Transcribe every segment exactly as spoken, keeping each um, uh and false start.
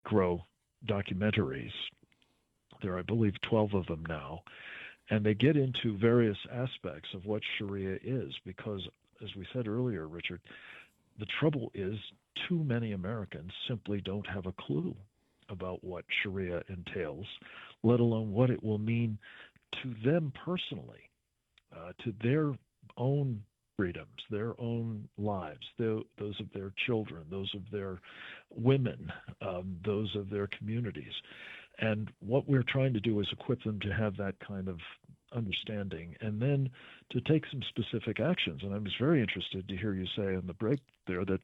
micro documentaries. There are, I believe, twelve of them now. And they get into various aspects of what Sharia is because, as we said earlier, Richard, the trouble is too many Americans simply don't have a clue about what Sharia entails, let alone what it will mean to them personally, uh, to their own freedoms, their own lives, their, those of their children, those of their women, um, those of their communities. And what we're trying to do is equip them to have that kind of understanding and then to take some specific actions. And I was very interested to hear you say in the break there that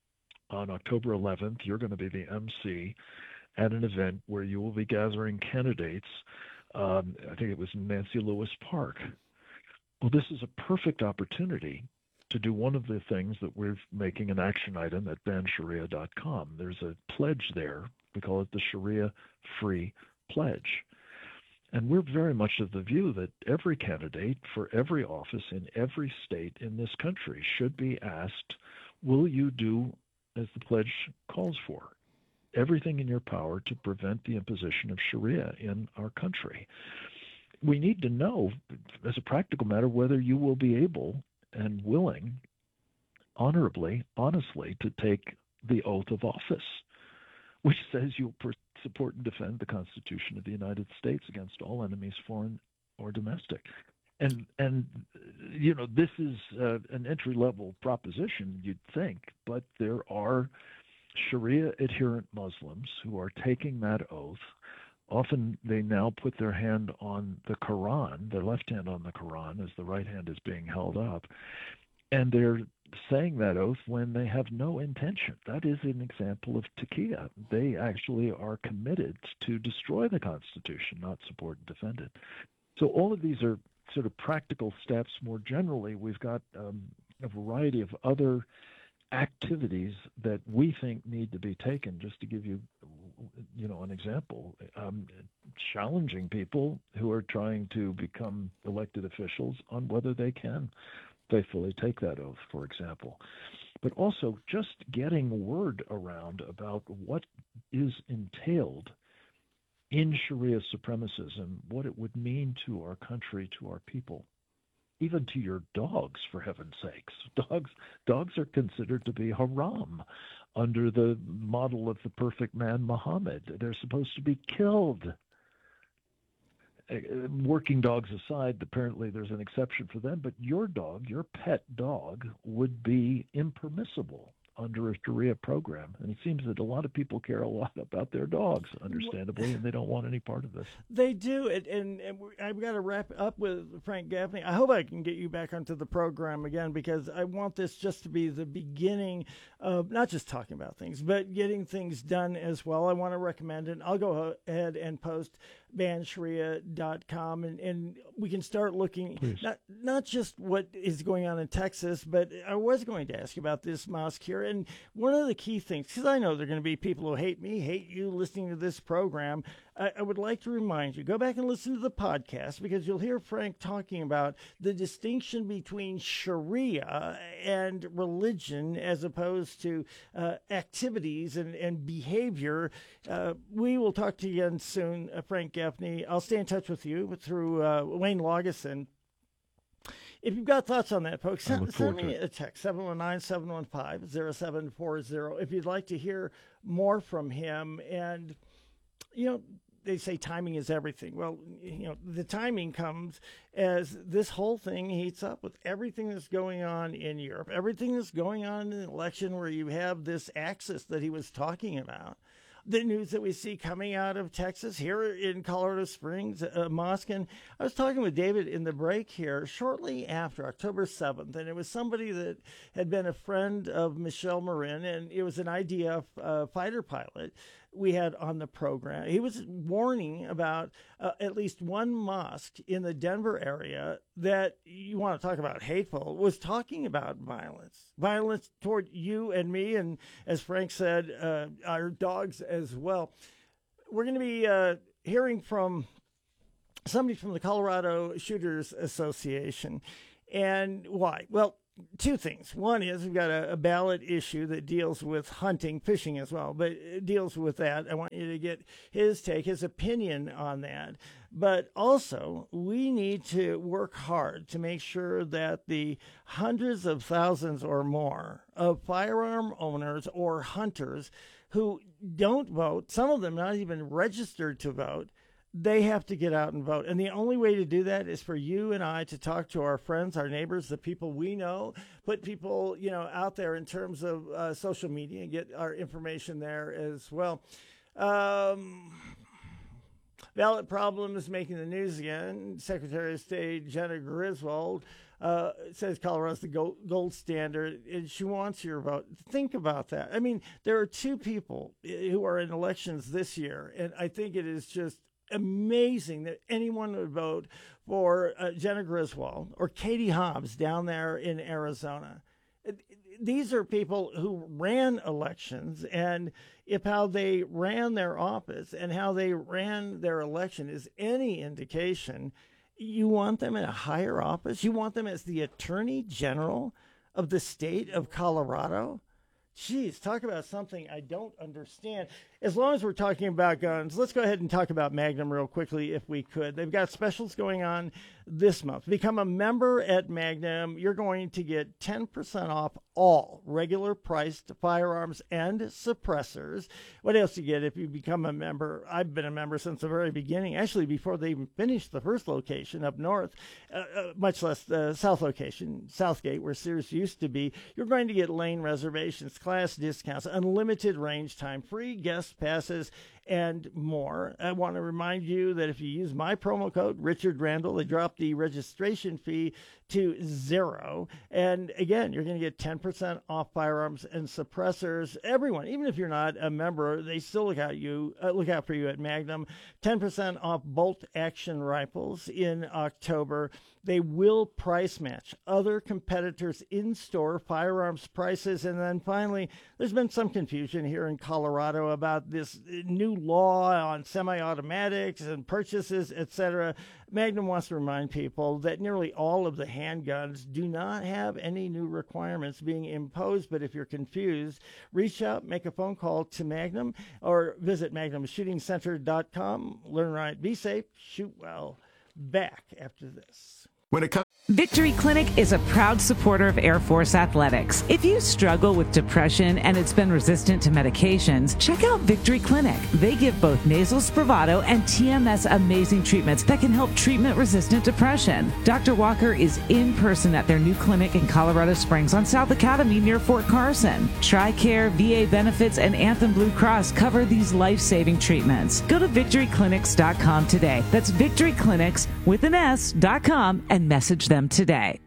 on October eleventh, you're going to be the M C at an event where you will be gathering candidates. Um, I think it was in Nancy Lewis Park. Well, this is a perfect opportunity to do one of the things that we're making an action item at ban sharia dot com. There's a pledge there. We call it the Sharia Free Pledge. And we're very much of the view that every candidate for every office in every state in this country should be asked, will you do as the pledge calls for? Everything in your power to prevent the imposition of Sharia in our country. We need to know, as a practical matter, whether you will be able and willing, honorably, honestly, to take the oath of office, which says you'll support and defend the Constitution of the United States against all enemies, foreign or domestic. And, and you know, this is uh, an entry-level proposition, you'd think, but there are Sharia-adherent Muslims who are taking that oath. Often they now put their hand on the Quran, their left hand on the Quran as the right hand is being held up, and they're saying that oath when they have no intention. That is an example of taqiyya. They actually are committed to destroy the Constitution, not support and defend it. So all of these are sort of practical steps. More generally, we've got um, a variety of other activities that we think need to be taken. Just to give you, you know, an example, um, challenging people who are trying to become elected officials on whether they can faithfully take that oath, for example. But also just getting word around about what is entailed in Sharia supremacism, what it would mean to our country, to our people, even to your dogs, for heaven's sakes. Dogs, dogs are considered to be haram under the model of the perfect man, Muhammad. They're supposed to be killed. Working dogs aside, apparently there's an exception for them, but your dog, your pet dog, would be impermissible under a Sharia program. And it seems that a lot of people care a lot about their dogs, understandably, and they don't want any part of this. They do. And, and, and I've got to wrap up with Frank Gaffney. I hope I can get you back onto the program again, because I want this just to be the beginning of not just talking about things, but getting things done as well. I want to recommend it. I'll go ahead and post ban sharia dot com, and, and we can start looking Please. not not just what is going on in Texas, but I was going to ask you about this mosque here. And one of the key things, because I know there are going to be people who hate me, hate you listening to this program, I, I would like to remind you, go back and listen to the podcast, because you'll hear Frank talking about the distinction between Sharia and religion as opposed to uh, activities and, and behavior. Uh, we will talk to you again soon, uh, Frank Gaffney. I'll stay in touch with you through uh, Wayne Lageson. If you've got thoughts on that, folks, send, send me a text, seven one nine, seven one five, zero seven four zero, if you'd like to hear more from him. And, you know, they say timing is everything. Well, you know, the timing comes as this whole thing heats up with everything that's going on in Europe, everything that's going on in the election where you have this axis that he was talking about. The news that we see coming out of Texas, here in Colorado Springs, uh, mosque. And I was talking with David in the break here shortly after October seventh, and it was somebody that had been a friend of Michelle Marin, and it was an I D F uh, fighter pilot we had on the program. He was warning about uh, at least one mosque in the Denver area that, you want to talk about hateful, was talking about violence, violence toward you and me, and as Frank said, uh, our dogs as well. We're going to be uh, hearing from somebody from the Colorado Shooters Association. And why? Well, two things. One is we've got a, a ballot issue that deals with hunting, fishing as well, but it deals with that. I want you to get his take, his opinion on that. But also, we need to work hard to make sure that the hundreds of thousands or more of firearm owners or hunters who don't vote, some of them not even registered to vote, they have to get out and vote. And the only way to do that is for you and I to talk to our friends, our neighbors, the people we know, put people, you know, out there in terms of uh, social media and get our information there as well. Um, ballot problems making the news again. Secretary of State Jena Griswold uh, says Colorado's the gold, gold standard, and she wants your vote. Think about that. I mean, there are two people who are in elections this year, and I think it is just amazing that anyone would vote for uh, Jena Griswold or Katie Hobbs down there in Arizona. These are people who ran elections, and if how they ran their office and how they ran their election is any indication, you want them in a higher office? You want them as the Attorney General of the state of Colorado? Geez, talk about something I don't understand. As long as we're talking about guns, let's go ahead and talk about Magnum real quickly if we could. They've got specials going on this month. Become a member at Magnum. You're going to get ten percent off all regular priced firearms and suppressors. What else do you get if you become a member? I've been a member since the very beginning, actually before they even finished the first location up north, uh, uh, much less the south location, Southgate, where Sears used to be. You're going to get lane reservations, class discounts, unlimited range time, free guest passes, and more. I want to remind you that if you use my promo code, Richard Randall, they drop the registration fee to zero. And again, you're going to get ten percent off firearms and suppressors. Everyone, even if you're not a member, they still look out you uh, look out for you at Magnum. ten percent off bolt action rifles in October. They will price match other competitors' in-store firearms prices. And then finally, there's been some confusion here in Colorado about this new law on semi-automatics and purchases, et cetera. Magnum wants to remind people that nearly all of the handguns do not have any new requirements being imposed. But if you're confused, reach out, make a phone call to Magnum, or visit magnum shooting center dot com. Learn right, be safe, shoot well. Back after this. When it comes Victory Clinic is a proud supporter of Air Force Athletics. If you struggle with depression and it's been resistant to medications, check out Victory Clinic. They give both nasal Spravato and T M S amazing treatments that can help treatment-resistant depression. Doctor Walker is in person at their new clinic in Colorado Springs on South Academy near Fort Carson. TRICARE, V A benefits, and Anthem Blue Cross cover these life-saving treatments. Go to victory clinics dot com today. That's victory clinics with an S dot com and message them today.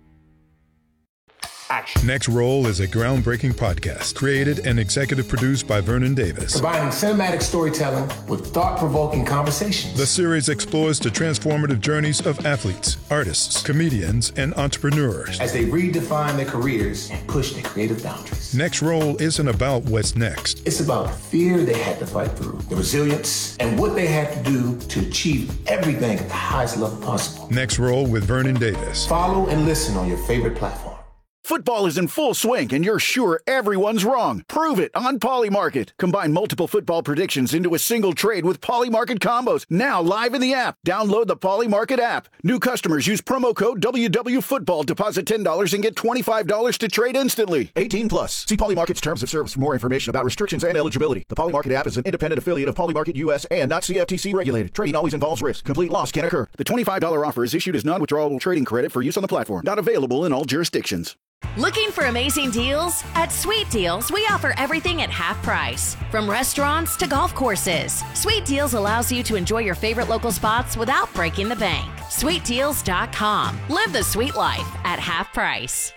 action. Next Roll is a groundbreaking podcast created and executive produced by Vernon Davis. Combining cinematic storytelling with thought-provoking conversations. The series explores the transformative journeys of athletes, artists, comedians, and entrepreneurs as they redefine their careers and push their creative boundaries. Next Roll isn't about what's next. It's about the fear they had to fight through, the resilience, and what they had to do to achieve everything at the highest level possible. Next Roll with Vernon Davis. Follow and listen on your favorite platform. Football is in full swing, and you're sure everyone's wrong. Prove it on Polymarket. Combine multiple football predictions into a single trade with Polymarket combos. Now live in the app. Download the Polymarket app. New customers use promo code W W Football. Deposit ten dollars and get twenty-five dollars to trade instantly. eighteen plus. See Polymarket's terms of service for more information about restrictions and eligibility. The Polymarket app is an independent affiliate of Polymarket U S and not C F T C regulated. Trading always involves risk. Complete loss can occur. The twenty-five dollars offer is issued as non-withdrawable trading credit for use on the platform. Not available in all jurisdictions. Looking for amazing deals? At Sweet Deals, we offer everything at half price. From restaurants to golf courses, Sweet Deals allows you to enjoy your favorite local spots without breaking the bank. sweet deals dot com. Live the sweet life at half price.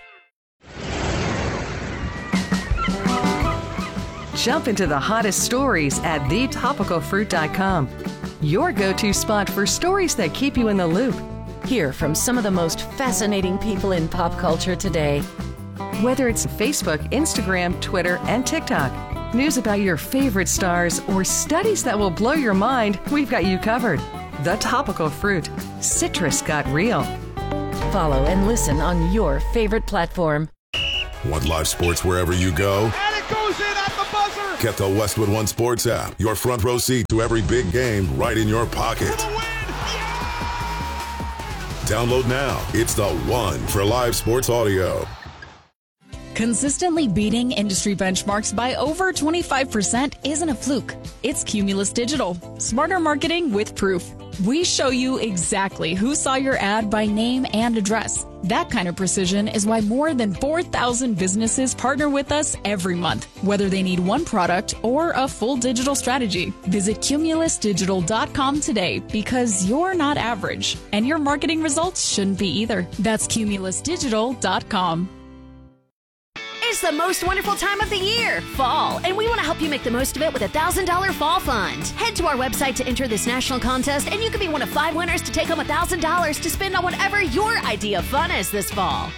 Jump into the hottest stories at the topical fruit dot com. Your go-to spot for stories that keep you in the loop. Hear from some of the most fascinating people in pop culture today. Whether it's Facebook, Instagram, Twitter, and TikTok, news about your favorite stars, or studies that will blow your mind, we've got you covered. The Topical Fruit. Citrus got real. Follow and listen on your favorite platform. Want live sports wherever you go? And it goes in at the buzzer! Get the Westwood One Sports app. Your front row seat to every big game right in your pocket. For the win! Yeah! Download now. It's the one for live sports audio. Consistently beating industry benchmarks by over twenty-five percent isn't a fluke. It's Cumulus Digital. Smarter marketing with proof. We show you exactly who saw your ad by name and address. That kind of precision is why more than four thousand businesses partner with us every month, whether they need one product or a full digital strategy. Visit cumulus digital dot com today because you're not average, and your marketing results shouldn't be either. That's cumulus digital dot com. It's the most wonderful time of the year, fall, and we want to help you make the most of it with a one thousand dollars Fall Fund. Head to our website to enter this national contest, and you can be one of five winners to take home one thousand dollars to spend on whatever your idea of fun is this fall.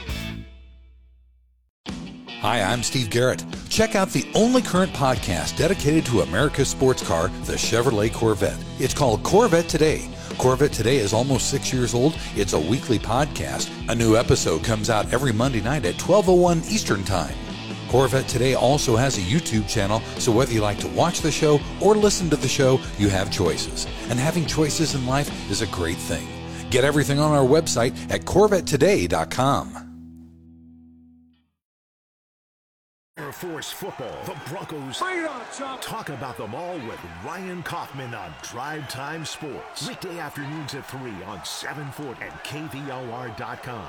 Hi, I'm Steve Garrett. Check out the only current podcast dedicated to America's sports car, the Chevrolet Corvette. It's called Corvette Today. Corvette Today is almost six years old. It's a weekly podcast. A new episode comes out every Monday night at twelve oh one Eastern Time. Corvette Today also has a YouTube channel, so whether you like to watch the show or listen to the show, you have choices. And having choices in life is a great thing. Get everything on our website at corvette today dot com. Air Force football, the Broncos. Bring it on, Chop. Talk about them all with Ryan Kaufman on Drive Time Sports. Weekday afternoons at three on seven forty and K V O R dot com.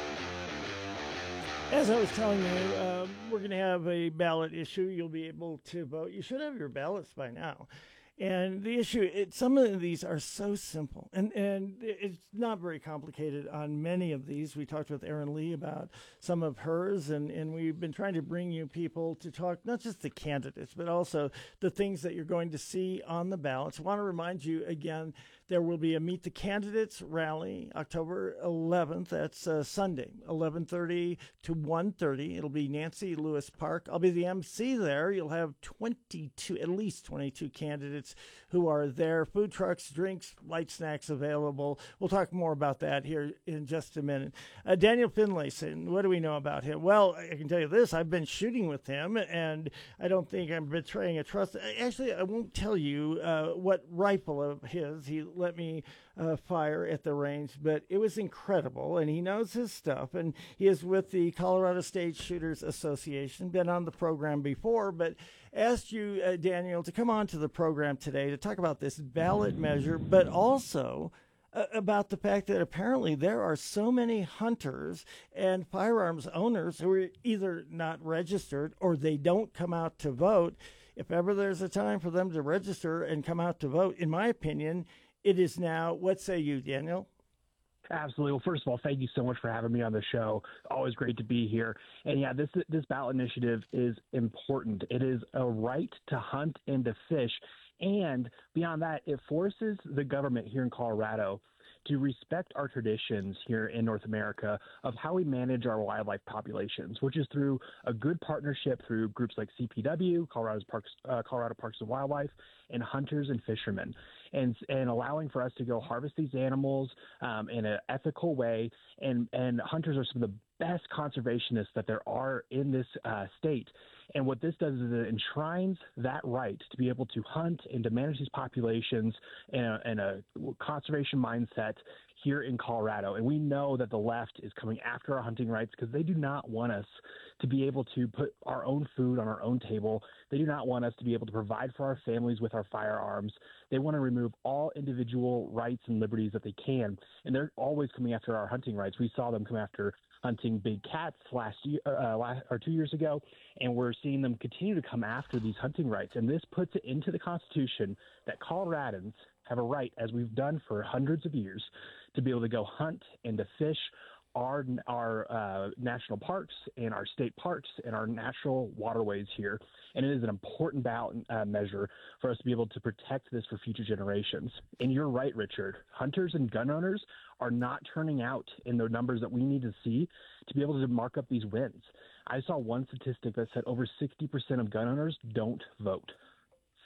As I was telling you, uh, we're going to have a ballot issue. You'll be able to vote. You should have your ballots by now. And the issue, it, some of these are so simple, and, and it's not very complicated on many of these. We talked with Erin Lee about some of hers, and, and we've been trying to bring you people to talk, not just the candidates, but also the things that you're going to see on the ballots. I want to remind you again, there will be a Meet the Candidates rally October eleventh. That's uh, Sunday, eleven thirty to one thirty. It'll be Nancy Lewis Park. I'll be the M C there. You'll have twenty-two, at least twenty-two candidates who are there. Food trucks, drinks, light snacks available. We'll talk more about that here in just a minute. Uh, Daniel Finlayson, what do we know about him? Well, I can tell you this. I've been shooting with him, and I don't think I'm betraying a trust. Actually, I won't tell you uh, what rifle of his he let me uh, fire at the range, but it was incredible, and he knows his stuff, and he is with the Colorado State Shooters Association, been on the program before, but asked you, uh, Daniel, to come on to the program today to talk about this ballot measure, but also uh, about the fact that apparently there are so many hunters and firearms owners who are either not registered or they don't come out to vote. If ever there's a time for them to register and come out to vote, in my opinion, it is now. What say you, Daniel? Absolutely. Well, first of all, thank you so much for having me on the show. Always great to be here. And yeah, this this ballot initiative is important. It is a right to hunt and to fish. And beyond that, it forces the government here in Colorado to respect our traditions here in North America of how we manage our wildlife populations, which is through a good partnership through groups like C P W, Colorado's Parks, uh, Colorado Parks and Wildlife, and hunters and fishermen, and and allowing for us to go harvest these animals um, in an ethical way. And, and hunters are some of the best conservationists that there are in this uh, state. And what this does is it enshrines that right to be able to hunt and to manage these populations in a, in a conservation mindset here in Colorado. And we know that the left is coming after our hunting rights because they do not want us to be able to put our own food on our own table. They do not want us to be able to provide for our families with our firearms. They want to remove all individual rights and liberties that they can. And they're always coming after our hunting rights. We saw them come after hunting big cats last year uh, last, or two years ago, and we're seeing them continue to come after these hunting rights. And this puts it into the Constitution that Coloradans have a right, as we've done for hundreds of years, to be able to go hunt and to fish our our uh, national parks and our state parks and our natural waterways here. And it is an important ballot uh, measure for us to be able to protect this for future generations. And you're right, Richard. Hunters and gun owners are not turning out in the numbers that we need to see to be able to mark up these wins. I saw one statistic that said over sixty percent of gun owners don't vote.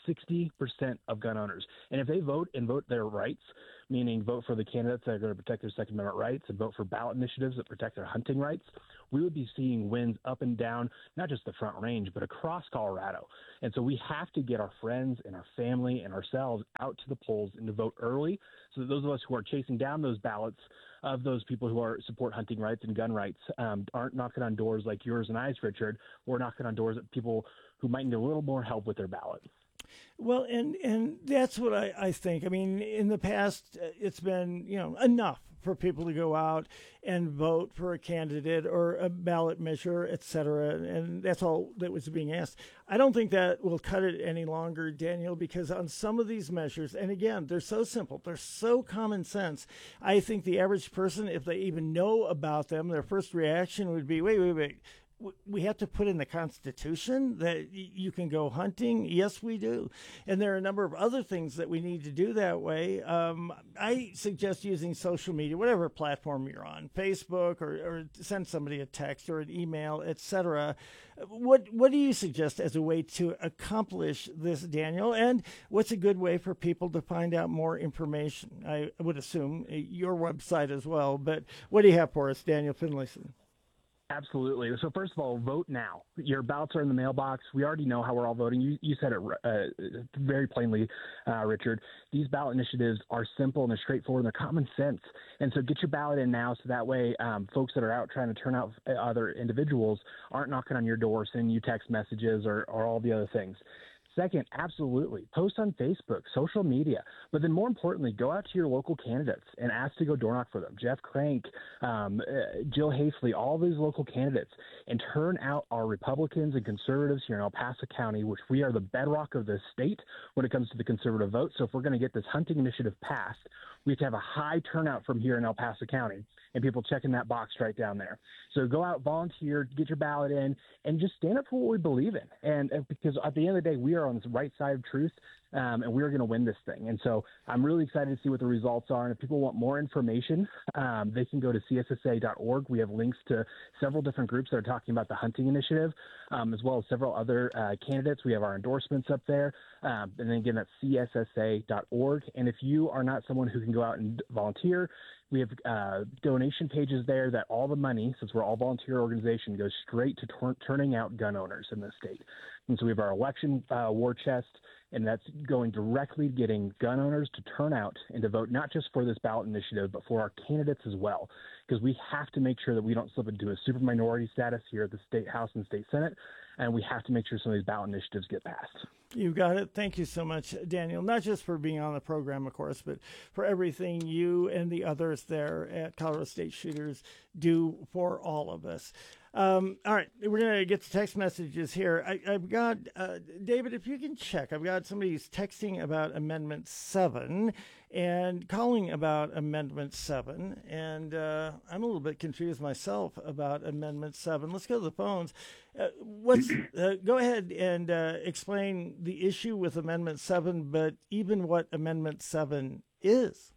sixty percent of gun owners. And if they vote and vote their rights, meaning vote for the candidates that are going to protect their Second Amendment rights and vote for ballot initiatives that protect their hunting rights, we would be seeing wins up and down, not just the Front Range, but across Colorado. And so we have to get our friends and our family and ourselves out to the polls and to vote early so that those of us who are chasing down those ballots of those people who are support hunting rights and gun rights um, aren't knocking on doors like yours and I's, Richard. We're knocking on doors of people who might need a little more help with their ballot. Well, and, and that's what I, I think. I mean, in the past, it's been, you know, enough for people to go out and vote for a candidate or a ballot measure, et cetera. And that's all that was being asked. I don't think that will cut it any longer, Daniel, because on some of these measures, and again, they're so simple, they're so common sense. I think the average person, if they even know about them, their first reaction would be, wait, wait, wait. We have to put in the Constitution that you can go hunting? Yes, we do. And there are a number of other things that we need to do that way. Um, I suggest using social media, whatever platform you're on, Facebook, or, or send somebody a text or an email, et cetera. What, what do you suggest as a way to accomplish this, Daniel? And what's a good way for people to find out more information? I would assume your website as well. But what do you have for us, Daniel Finlayson? Absolutely. So first of all, vote now. Your ballots are in the mailbox. We already know how we're all voting. You, you said it uh, very plainly, uh, Richard. These ballot initiatives are simple and they're straightforward and they're common sense. And so get your ballot in now so that way um, folks that are out trying to turn out other individuals aren't knocking on your door, sending you text messages or, or all the other things. Second, absolutely. Post on Facebook, social media. But then more importantly, go out to your local candidates and ask to go door knock for them. Jeff Crank, um, uh, Jill Hafley, all these local candidates, and turn out our Republicans and conservatives here in El Paso County, which we are the bedrock of the state when it comes to the conservative vote. So if we're going to get this hunting initiative passed, we have to have a high turnout from here in El Paso County and people checking that box right down there. So go out, volunteer, get your ballot in, and just stand up for what we believe in. And, and because at the end of the day, we are on the right side of truth, um, and we're going to win this thing. And so I'm really excited to see what the results are. And if people want more information, um, they can go to C S S A dot org. We have links to several different groups that are talking about the hunting initiative, um, as well as several other uh, candidates. We have our endorsements up there. Um, and then again, that's C S S A dot org. And if you are not someone who can go out and volunteer, we have uh, donation pages there that all the money, since we're all volunteer organization, goes straight to tor- turning out gun owners in the state. And so we have our election uh, war chest, and that's going directly to getting gun owners to turn out and to vote not just for this ballot initiative, but for our candidates as well, because we have to make sure that we don't slip into a super minority status here at the State House and State Senate, and we have to make sure some of these ballot initiatives get passed. You got it. Thank you so much, Daniel, not just for being on the program, of course, but for everything you and the others there at Colorado State Shooters do for all of us. Um, all right, we're going to get to text messages here. I, I've got, uh, David, if you can check, I've got somebody who's texting about Amendment seven and calling about Amendment seven, and uh, I'm a little bit confused myself about Amendment seven. Let's go to the phones. Uh, what's, uh, go ahead and uh, explain the issue with Amendment seven, but even what Amendment seven is.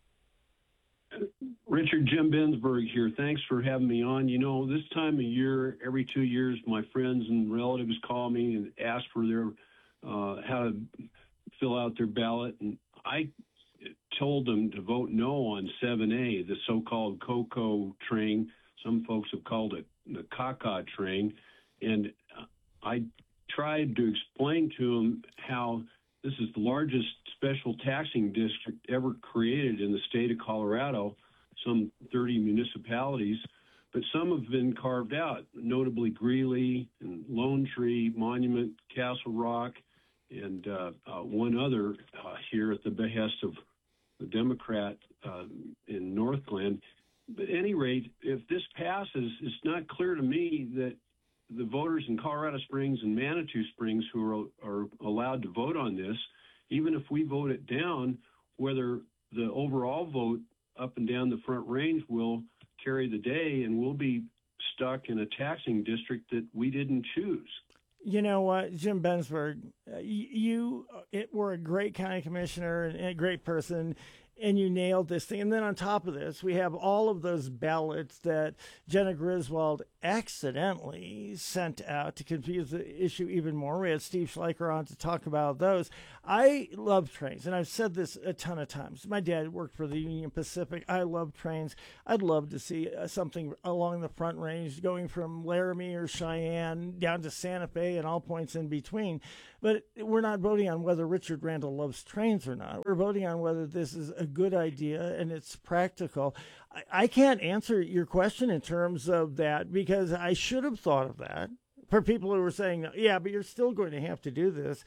Richard, Jim Bensberg here. Thanks for having me on. You know, this time of year, every two years, my friends and relatives call me and ask for their uh, how to fill out their ballot, and I told them to vote no on seven A, the so-called COCO train. Some folks have called it the caca train, and I tried to explain to them how this is the largest special taxing district ever created in the state of Colorado, some thirty municipalities, but some have been carved out, notably Greeley and Lone Tree, Monument, Castle Rock, and uh, uh, one other uh, here at the behest of the Democrat uh, in Northglenn. But at any rate, if this passes, it's not clear to me that the voters in Colorado Springs and Manitou Springs who are, are allowed to vote on this, even if we vote it down, whether the overall vote up and down the Front Range will carry the day and we'll be stuck in a taxing district that we didn't choose. You know what, Jim Bensberg, you it, were a great county commissioner and a great person, and you nailed this thing. And then on top of this, we have all of those ballots that Jenna Griswold accidentally sent out to confuse the issue even more. We had Steve Schleicher on to talk about those. I love trains, and I've said this a ton of times. My dad worked for the Union Pacific. I love trains. I'd love to see uh, something along the Front Range going from Laramie or Cheyenne down to Santa Fe and all points in between. But we're not voting on whether Richard Randall loves trains or not. We're voting on whether this is a good idea and it's practical. I, I can't answer your question in terms of that because I should have thought of that. For people who were saying, yeah, but you're still going to have to do this,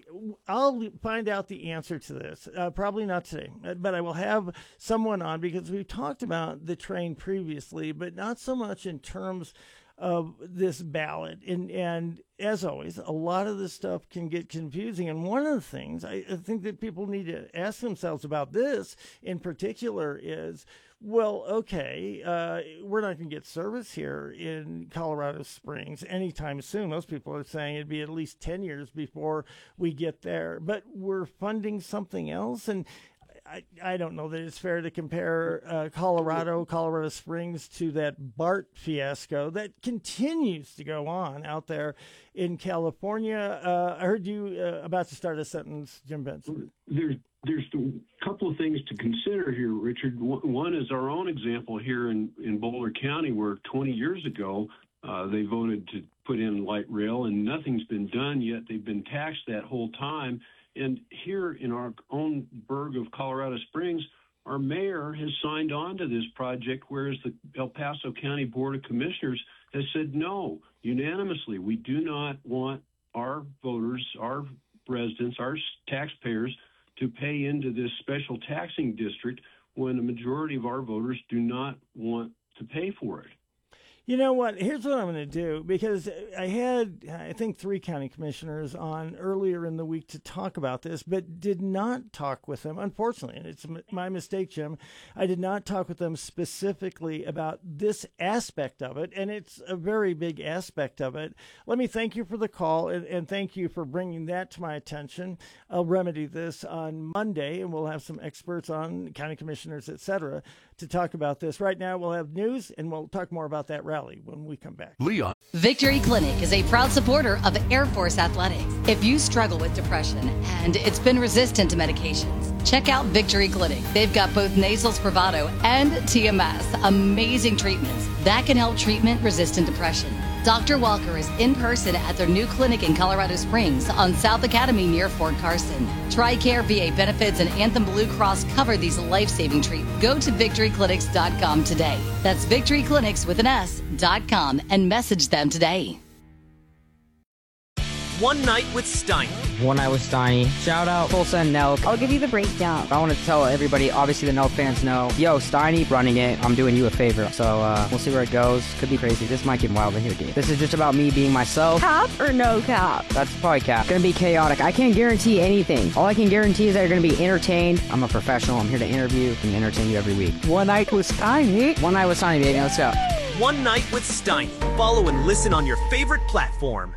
I'll find out the answer to this. Uh, probably not today, but I will have someone on because we've talked about the train previously, but not so much in terms of this ballot. And, and as always, a lot of this stuff can get confusing. And one of the things I, I think that people need to ask themselves about this in particular is, well, okay, uh, we're not going to get service here in Colorado Springs anytime soon. Most people are saying it'd be at least ten years before we get there. But we're funding something else, and I, I don't know that it's fair to compare uh, Colorado, Colorado Springs to that BART fiasco that continues to go on out there in California. Uh, I heard you uh, about to start a sentence, Jim Benson. There's there's a couple of things to consider here, Richard. One is our own example here in, in Boulder County, where twenty years ago uh, they voted to put in light rail, and nothing's been done yet. They've been taxed that whole time. And here in our own burg of Colorado Springs, our mayor has signed on to this project, whereas the El Paso County Board of Commissioners has said no, unanimously. We do not want our voters, our residents, our taxpayers to pay into this special taxing district when the majority of our voters do not want to pay for it. You know what? Here's what I'm going to do, because I had, I think, three county commissioners on earlier in the week to talk about this, but did not talk with them. Unfortunately, and it's my mistake, Jim, I did not talk with them specifically about this aspect of it, and it's a very big aspect of it. Let me thank you for the call, and, and thank you for bringing that to my attention. I'll remedy this on Monday, and we'll have some experts on, county commissioners, et cetera, to talk about this. Right now, we'll have news, and we'll talk more about that rally when we come back. Leon. Victory Clinic is a proud supporter of Air Force Athletics. If you struggle with depression and it's been resistant to medications, check out Victory Clinic. They've got both nasal Spravato and T M S, amazing treatments that can help treatment-resistant depression. Doctor Walker is in person at their new clinic in Colorado Springs on South Academy near Fort Carson. TRICARE V A benefits and Anthem Blue Cross cover these life-saving treatments. Go to victory clinics dot com today. That's victory clinics with an S dot com and message them today. One Night with Steiny. One Night with Steiny. Shout out Full Send Nelk. I'll give you the breakdown. I want to tell everybody, obviously the Nelk fans know, yo, Steiny running it. I'm doing you a favor. So uh, we'll see where it goes. Could be crazy. This might get wild in here, dude. This is just about me being myself. Cap or no cap? That's probably cap. It's going to be chaotic. I can't guarantee anything. All I can guarantee is that you're going to be entertained. I'm a professional. I'm here to interview and entertain you every week. One Night with Steiny. One Night with Steiny, baby. Let's go. One Night with Steiny. Follow and listen on your favorite platform.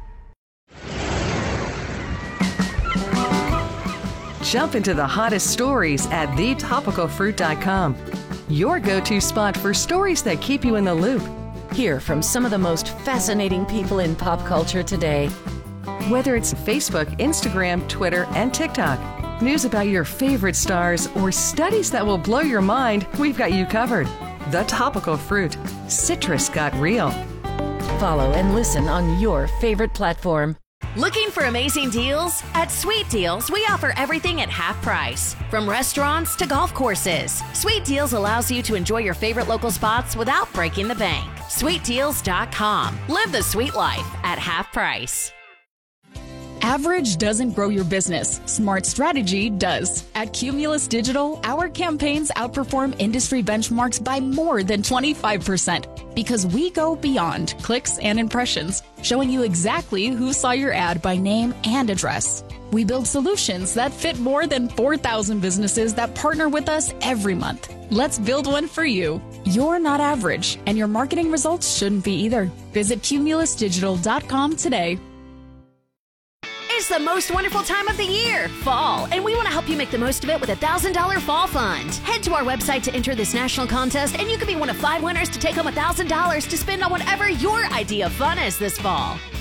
Jump into the hottest stories at the topical fruit dot com. Your go-to spot for stories that keep you in the loop. Hear from some of the most fascinating people in pop culture today. Whether it's Facebook, Instagram, Twitter, and TikTok, news about your favorite stars, or studies that will blow your mind, we've got you covered. The Topical Fruit. Citrus got real. Follow and listen on your favorite platform. Looking for amazing deals? At Sweet Deals, we offer everything at half price. From restaurants to golf courses, Sweet Deals allows you to enjoy your favorite local spots without breaking the bank. sweet deals dot com. Live the sweet life at half price. Average doesn't grow your business. Smart strategy does. At Cumulus Digital, our campaigns outperform industry benchmarks by more than twenty-five percent because we go beyond clicks and impressions, showing you exactly who saw your ad by name and address. We build solutions that fit more than four thousand businesses that partner with us every month. Let's build one for you. You're not average, and your marketing results shouldn't be either. Visit cumulus digital dot com today. It's the most wonderful time of the year, fall, and we want to help you make the most of it with a one thousand dollars Fall Fund. Head to our website to enter this national contest, and you could be one of five winners to take home one thousand dollars to spend on whatever your idea of fun is this fall.